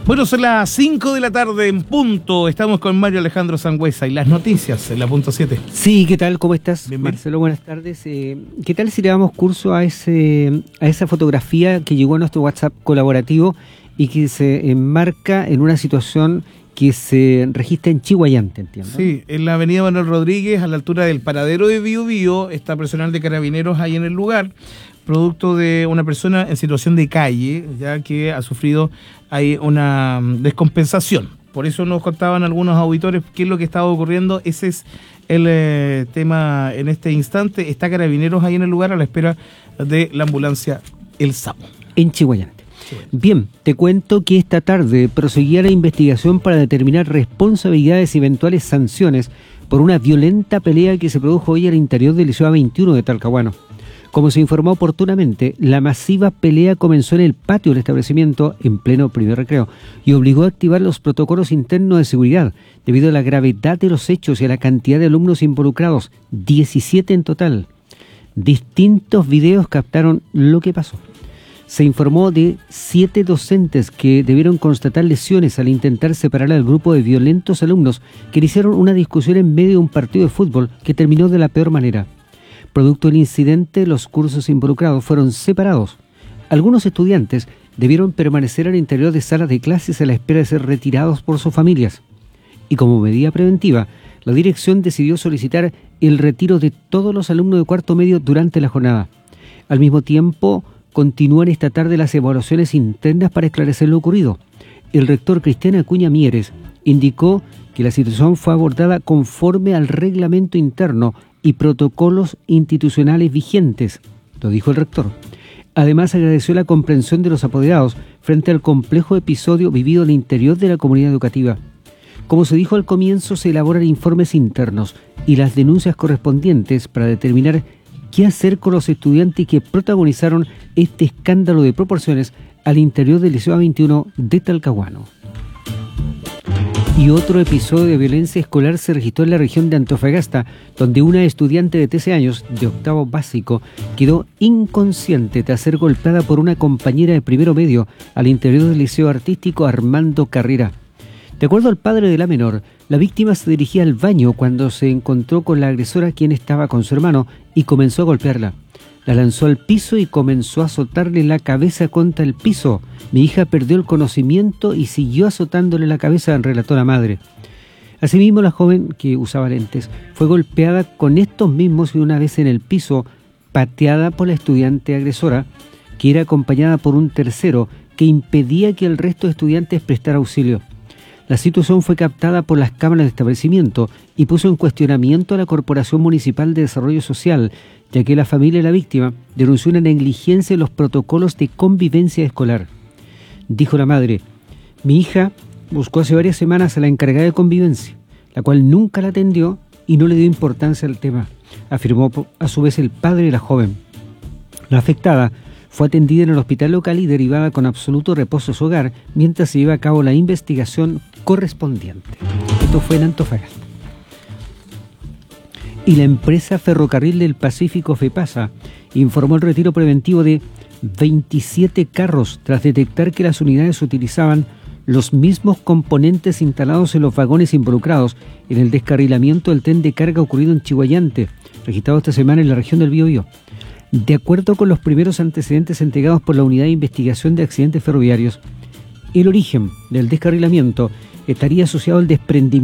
Bueno, son las 5 de la tarde en punto. Estamos con Mario Alejandro Sangüesa y las noticias en la punto 7. Sí, ¿qué tal? ¿Cómo estás, Bien, Marcelo? Buenas tardes. ¿Qué tal si le damos curso a esa fotografía que llegó a nuestro WhatsApp colaborativo y que se enmarca en una situación que se registra en Chihuayante, entiendo? Sí, en la avenida Manuel Rodríguez, a la altura del paradero de Bío Bío, está personal de carabineros ahí en el lugar, producto de una persona en situación de calle, ya que ha sufrido ahí una descompensación. Por eso nos contaban algunos auditores qué es lo que estaba ocurriendo. Ese es el tema en este instante. Está carabineros ahí en el lugar a la espera de la ambulancia El Sapo. En Chihuayante. Bien, te cuento que esta tarde proseguía la investigación para determinar responsabilidades y eventuales sanciones por una violenta pelea que se produjo hoy al interior del Liceo A21 de Talcahuano. Como se informó oportunamente, la masiva pelea comenzó en el patio del establecimiento en pleno primer recreo y obligó a activar los protocolos internos de seguridad debido a la gravedad de los hechos y a la cantidad de alumnos involucrados, 17 en total. Distintos videos captaron lo que pasó. Se informó de 7 docentes que debieron constatar lesiones al intentar separar al grupo de violentos alumnos que iniciaron una discusión en medio de un partido de fútbol que terminó de la peor manera. Producto del incidente, los cursos involucrados fueron separados. Algunos estudiantes debieron permanecer al interior de salas de clases a la espera de ser retirados por sus familias. Y como medida preventiva, la dirección decidió solicitar el retiro de todos los alumnos de cuarto medio durante la jornada. Al mismo tiempo, continúan esta tarde las evaluaciones internas para esclarecer lo ocurrido. El rector Cristian Acuña Mieres indicó que la situación fue abordada conforme al reglamento interno y protocolos institucionales vigentes, lo dijo el rector. Además, agradeció la comprensión de los apoderados frente al complejo episodio vivido al interior de la comunidad educativa. Como se dijo al comienzo, se elaboran informes internos y las denuncias correspondientes para determinar qué hacer con los estudiantes que protagonizaron este escándalo de proporciones al interior del Liceo A21 de Talcahuano. Y otro episodio de violencia escolar se registró en la región de Antofagasta, donde una estudiante de 13 años, de octavo básico, quedó inconsciente tras ser golpeada por una compañera de primero medio al interior del Liceo Artístico Armando Carrera. De acuerdo al padre de la menor, la víctima se dirigía al baño cuando se encontró con la agresora, quien estaba con su hermano, y comenzó a golpearla. La lanzó al piso y comenzó a azotarle la cabeza contra el piso. Mi hija perdió el conocimiento y siguió azotándole la cabeza, relató la madre. Asimismo, la joven, que usaba lentes, fue golpeada con estos mismos y una vez en el piso, pateada por la estudiante agresora, que era acompañada por un tercero que impedía que el resto de estudiantes prestara auxilio. La situación fue captada por las cámaras de establecimiento y puso en cuestionamiento a la Corporación Municipal de Desarrollo Social, ya que la familia de la víctima denunció una negligencia en los protocolos de convivencia escolar. Dijo la madre: mi hija buscó hace varias semanas a la encargada de convivencia, la cual nunca la atendió y no le dio importancia al tema, afirmó a su vez el padre de la joven. La afectada fue atendida en el hospital local y derivada con absoluto reposo a su hogar mientras se lleva a cabo la investigación correspondiente. Esto fue en Antofagasta. Y la empresa Ferrocarril del Pacífico FEPASA informó el retiro preventivo de 27 carros tras detectar que las unidades utilizaban los mismos componentes instalados en los vagones involucrados en el descarrilamiento del tren de carga ocurrido en Chihuayante, registrado esta semana en la región del Bío-Bío. De acuerdo con los primeros antecedentes entregados por la Unidad de Investigación de Accidentes Ferroviarios, el origen del descarrilamiento estaría asociado al desprendimiento